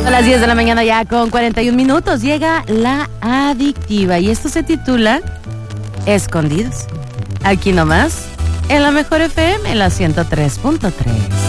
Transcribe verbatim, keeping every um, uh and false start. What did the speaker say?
A las diez de la mañana ya con cuarenta y un minutos llega La Adictiva y esto se titula Escondidos. Aquí nomás, en la Mejor F M, en la ciento tres punto tres.